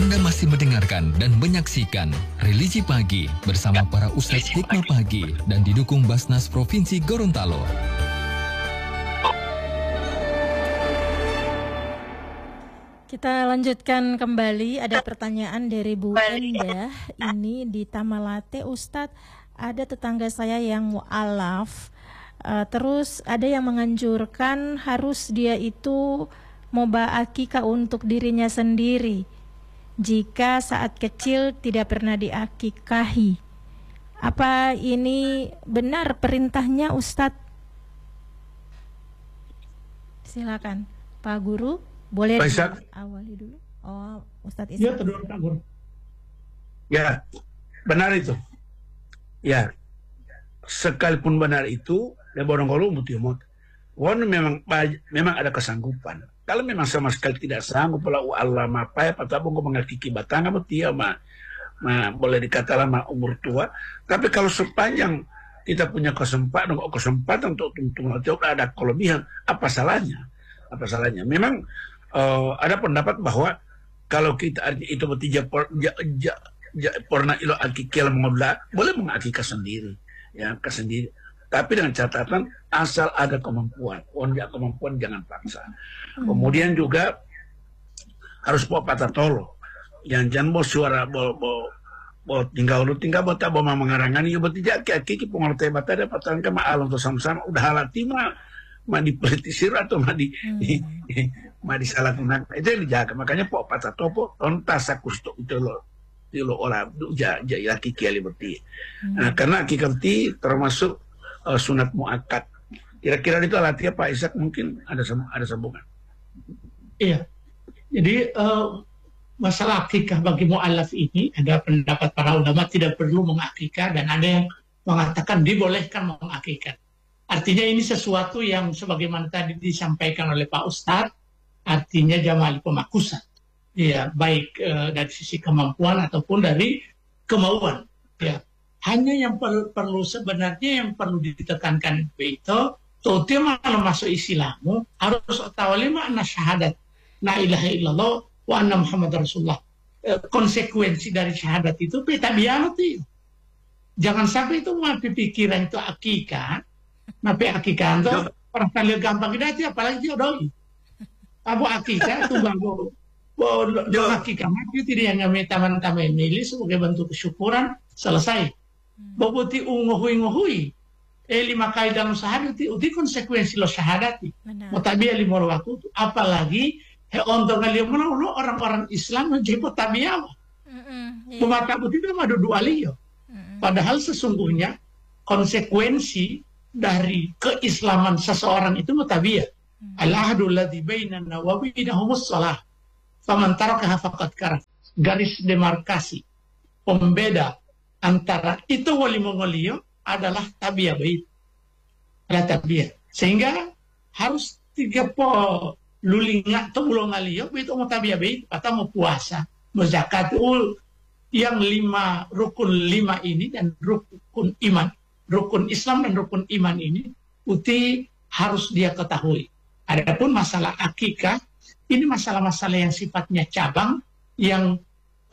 Anda masih mendengarkan dan menyaksikan Religi Pagi bersama para Ustadz Hikmah Pagi dan didukung Basnas Provinsi Gorontalo. Kita lanjutkan kembali, ada pertanyaan dari Bu Endah, ini di Tamalate. Ustadz, ada tetangga saya yang mu'alaf, terus ada yang menganjurkan harus dia itu moba akikah untuk dirinya sendiri jika saat kecil tidak pernah diakikahi. Apa ini benar perintahnya, Ustadz? Silakan Pak Guru, boleh awali dulu. Oh, Ustadz Ishak. Ya, terus Pak Guru. Ya, benar itu. Ya, sekalipun benar itu, ya borong-borong mutiumot. Memang ada kesanggupan. Kalau memang sama sekali tidak sanggup, kalau Allah mapai, patah bungo mengakiki batang, apa dia boleh dikatakan umur tua. Tapi kalau sepanjang kita punya kesempatan untuk ada kelebihan, apa salahnya? Apa salahnya? Memang ada pendapat bahwa kalau kita itu pernah ilo akikil mengolah, boleh mengakikah sendiri, ya sendiri. Tapi dengan catatan asal ada kemampuan. Kemampuan jangan paksa. Kemudian juga harus bawa patah tolo. Jangan bawa suara tinggal bawa mengarangani ibu tidak kaki pengertian bata ada patahan ke ma'al untuk sama-sama udah halati mah dipolitisir atau disalahgunakan. Itu yang dijaga. Makanya bawa patah topo tontas akustuk itu lo orang laki kiali berarti. Nah, karena kikalti termasuk sunat muakkad. Kira-kira itu alatnya Pak Ishak, mungkin ada sambungan. Iya. Jadi masalah akikah bagi mu'alaf ini, ada pendapat para ulama tidak perlu mengakikah, dan ada yang mengatakan dibolehkan mengakikah. Artinya ini sesuatu yang sebagaimana tadi disampaikan oleh Pak Ustadz, artinya jamal pemakusan. Ya, baik dari sisi kemampuan ataupun dari kemauan. Ya. Hanya yang perlu sebenarnya yang perlu ditekankan itu tuh malam masuk Islamu harus tahu makna syahadat la ilaha illallah wa anna Muhammad Rasulullah. Konsekuensi dari syahadat itu tabiat itu. Jangan sampai itu mapi pikiran itu akikah, mapi akikah itu orang kali gampang itu apalagi jodoh. Abu akikah itu baru akikah mati tidak yang taman-taman milih sebagai bentuk kesyukuran selesai. Bobuti unguhui lima kali dalam syahadat uti konsekuensi lo syahadati mutabia lima waktu apalagi untuk kalian menolong orang-orang Islam menjemput tabiah pemata putih itu ada dua liyo padahal sesungguhnya konsekuensi dari keislaman seseorang itu mutabia al-ahdul ladzi bainana wa bainahumus shalah faman tarakaha faqad kafar, garis demarkasi pembeda antara itu wali mongolio adalah tabiah baik. Ada tabiah. Sehingga harus 30 lulinga atau ulongalio itu mau tabiah baik atau mau puasa, mau zakat yang 5 rukun 5 ini dan rukun iman, rukun Islam dan rukun iman ini uti harus dia ketahui. Adapun masalah akikah ini masalah-masalah yang sifatnya cabang yang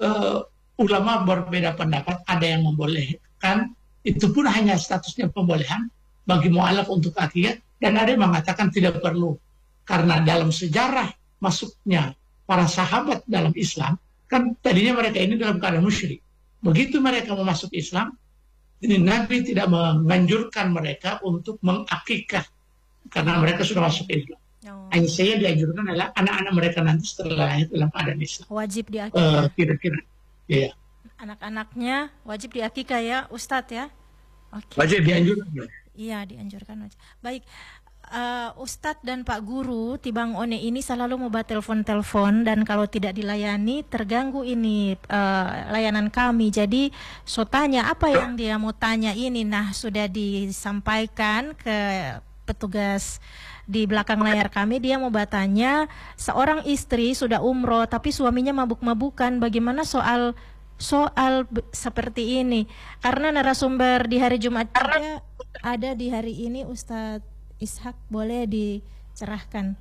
ulama berbeda pendapat, ada yang membolehkan, itu pun hanya statusnya pembolehan bagi mu'alaf untuk akikah, dan ada yang mengatakan tidak perlu. Karena dalam sejarah masuknya para sahabat dalam Islam, kan tadinya mereka ini dalam keadaan musyrik. Begitu mereka mau masuk Islam, ini Nabi tidak menganjurkan mereka untuk mengakikah, karena mereka sudah masuk Islam. Hanya saya dianjurkan adalah anak-anak mereka nanti setelah lahir dalam keadaan Islam. Wajib diakikah. Kira-kira. Iya. Anak-anaknya wajib diakikah ya, Ustadz ya? Okay. Wajib dianjurkan. Iya, dianjurkan wajib. Baik, Ustadz dan Pak Guru, Tibang One ini selalu mau telepon-telepon dan kalau tidak dilayani terganggu ini layanan kami. Jadi so tanya apa yang dia mau tanya ini. Nah, sudah disampaikan ke petugas di belakang layar kami, dia mau bertanya, seorang istri sudah umroh tapi suaminya mabuk-mabukan, bagaimana soal seperti ini? Karena narasumber di hari Jumat juga ada di hari ini, Ustadz Ishak, boleh dicerahkan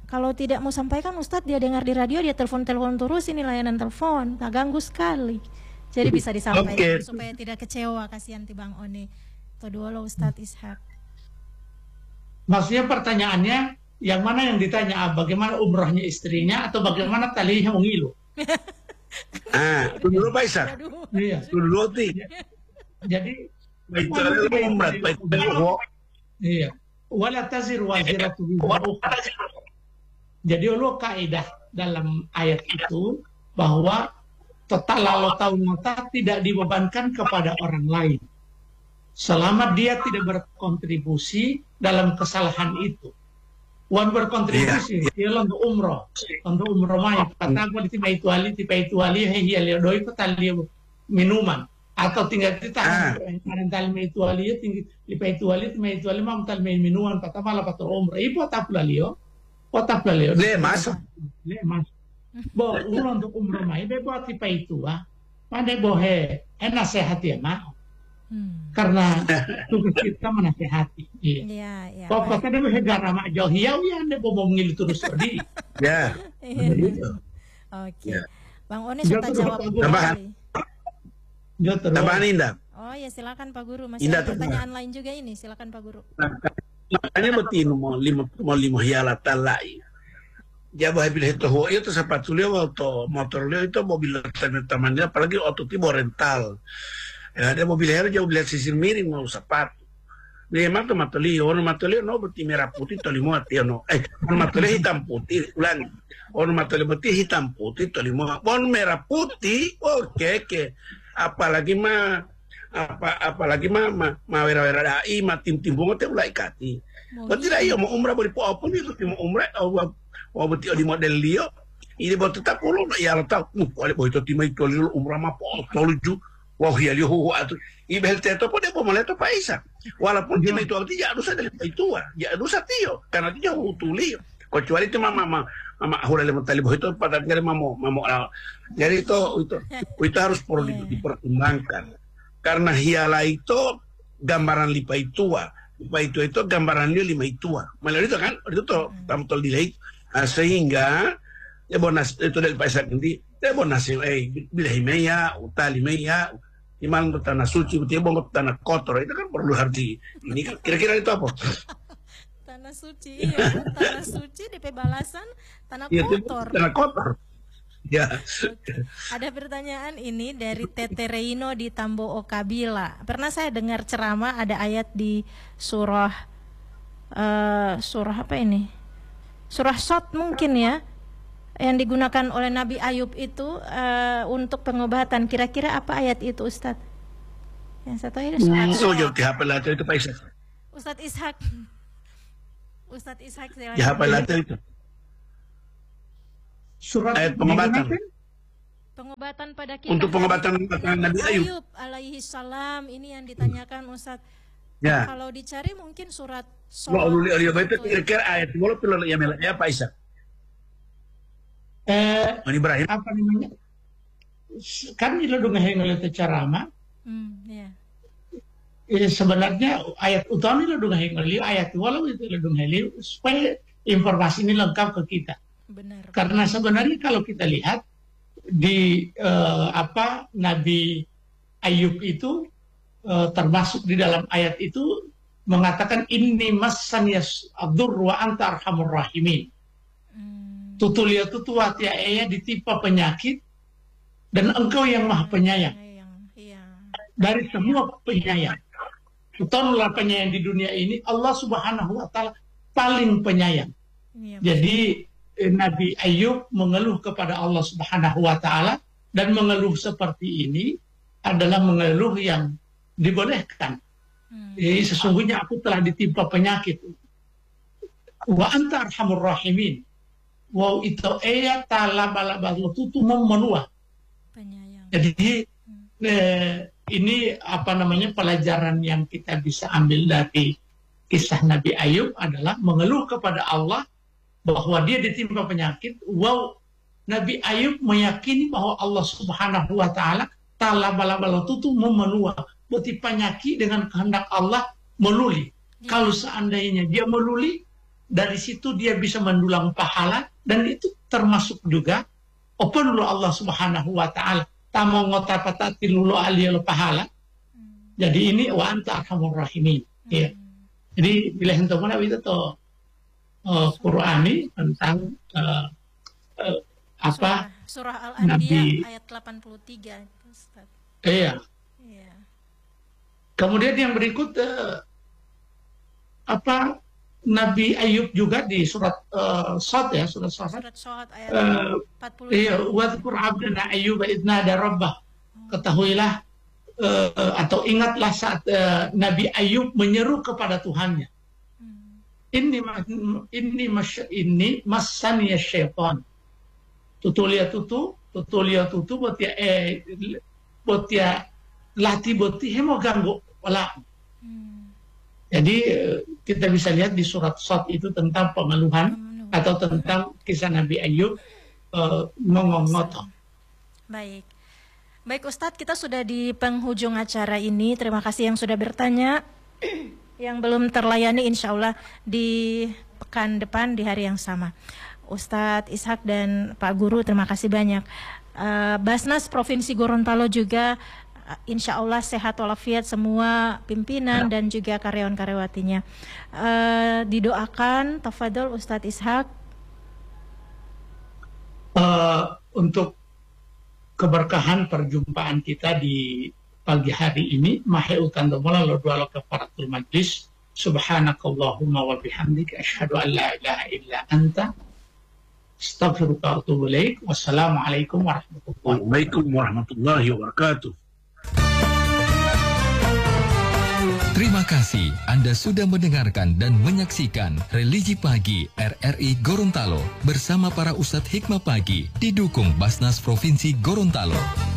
Kalau tidak mau sampaikan Ustadz, dia dengar di radio, dia telepon-telepon terus, ini layanan telepon, tak ganggu sekali. Jadi bisa disampaikan supaya tidak kecewa, kasihan ti Bang One. Itu dulu Ustadz Ishak. Maksudnya pertanyaannya, yang mana yang ditanya? Bagaimana umrahnya istrinya atau bagaimana talinya mengilu? Itu dulu Pak Ishak. Iya. Dulu ti. Jadi Itu adalah umrah, itu iya. Wala tazir waziratu wizra ukhra. Jadi Allah kaidah dalam ayat itu bahwa total lalu tahun mata tidak dibebankan kepada orang lain selama dia tidak berkontribusi dalam kesalahan itu. Wan berkontribusi dia untuk umroh mai kata apa tiba itu ali hei ali doi itu tali minuman atau tinggal ditahan tali itu ali tinggi tiba itu ali mam tali minuman kata malah patro umroh ibu tak lalio le mas bo ulang untuk umroh mai be buat tipe itu mana bohe enak sehat ya mah karena tugas kita menasehati iya kok kata dia negara mak jauh ya ande bobo ngil terus tadi ya oke Bang One sudah jawab kembali tambahan Indah. Oh ya silakan Pak Guru, masih ada pertanyaan lain juga ini, silakan Pak Guru. Makanya betul mau lima hialat talai. Dia bahaya pilih itu sepatu dia motor dia itu mobil teman-temannya, apalagi auto tiba rental. Ya dia mobil jauh beli sisir miring mau sepatu. Dia emang matolio no berarti merah putih tolimo atio no. Matolio hitam putih ulang. Matolio berarti hitam putih tolimo. Merah putih, oke. Apalagi wera-wera dai tim bunga teh ulai kati. Berarti dah iyo mau umrah beri pun itu mau umrah mau berarti di model dia ini buat tetap puluh ya letak boleh boleh itu tim itu umrah mah lucu wah ya liu atau ibel teto pun dia pemain itu paisa walaupun tim itu artinya harus ada itu ya harus tio karena dia utuli kecuali itu mama hura lima tali itu pada kali mamo jadi itu harus perlu dipertimbangkan karena hiala itu gambaran lipa itu gambaran dia lima itu malah itu kan itu tuh tampil delay sehingga ya bonus itu dari paisa nanti ya bonus bila himeya utali meya iman bertanah suci betul bongot tanah kotor itu kan perlu harus ini kan kira-kira itu apa tanah suci tanah suci DP balasan tanah kotor tanah kotor ya. Ada pertanyaan ini dari Tete Reino di Tambo Okabila. Pernah saya dengar ceramah ada ayat di surah apa ini? Surah Shot mungkin ya, yang digunakan oleh Nabi Ayub itu untuk pengobatan. Kira-kira apa ayat itu Ustadz? Yang saya tahu itu itu Pak Ishak. Ustadz Ishak. Ustadz Ishak ya apa itu? Surat ayat pengobatan pada kita untuk pengobatan Nabi Ayub alaihi salam ini yang ditanyakan Ustadz. Ya. Kalau dicari mungkin surat itu kira-kira ayat walaupun yang Pak Ishak. Ibrahim apa namanya? Kan itu dong ngelihat ceramah. Ya. Sebenarnya ayat utama itu dong ngelihat ayat walau itu dong ngelihat supaya informasi ini lengkap ke kita. Benar. Karena sebenarnya kalau kita lihat di Nabi Ayub itu termasuk di dalam ayat itu mengatakan inni massaniyas adur wa anta arhamur rahimin. Tutulia tutua tia aya ditimpa penyakit dan engkau yang maha penyayang. Dari semua penyayang. Tutulah penyayang di dunia ini Allah Subhanahu wa taala paling penyayang. Jadi Nabi Ayub mengeluh kepada Allah Subhanahu wa taala dan mengeluh seperti ini adalah mengeluh yang dibolehkan. Jadi sesungguhnya aku telah ditimpa penyakit. Wa anta arhamur rahimin. Wow itu talabala tutu memenua. Jadi ini pelajaran yang kita bisa ambil dari kisah Nabi Ayub adalah mengeluh kepada Allah bahwa dia ditimpa penyakit. Wow, Nabi Ayub meyakini bahwa Allah Subhanahu wa taala talabala tutu memenua. Berarti penyakit dengan kehendak Allah meluli. Kalau seandainya dia meluli, dari situ dia bisa mendulang pahala, dan itu termasuk juga open lo Allah Subhanahu wa taala tamo ngota patati lulo aliyal pahala. Jadi ini wa anta arhamur rahimin. Ya. Jadi bila hendak mana itu to Qur'ani tentang apa surah Al-Anbiya ayat 83, Ustaz. Iya. Kemudian yang berikut apa Nabi Ayub juga di surat Shad ya, surat Shad ayat 40. Iya, wadhkur abdana Ayyub idna ada rabbah. Ketahuilah atau ingatlah saat Nabi Ayub menyeru kepada Tuhannya. Ini masaniya syaitan. Tutulia tutu botia lati boti hemo ganggu wala. Jadi kita bisa lihat di surat Shad itu tentang pengeluhan atau tentang kisah Nabi Ayub mengongoto. Baik Ustadz, kita sudah di penghujung acara ini. Terima kasih yang sudah bertanya. Yang belum terlayani insya Allah di pekan depan di hari yang sama. Ustadz Ishak dan Pak Guru, terima kasih banyak. Basnas Provinsi Gorontalo juga insya Allah sehat walafiat semua pimpinan dan juga karyawan-karyawatinya. Didoakan, tafadhol Ustadz Ishak. Untuk keberkahan perjumpaan kita di pagi hari ini, mahe utandomola lo dua lo kafaratul majlis, subhanakallahumma wa bihamdika asyhadu an la ilaha illa anta astaghfiruka wa atubu ilaik. Wassalamualaikum warahmatullahi wabarakatuh. Terima kasih Anda sudah mendengarkan dan menyaksikan Religi Pagi RRI Gorontalo bersama para Ustadz Hikmah Pagi didukung Basnas Provinsi Gorontalo.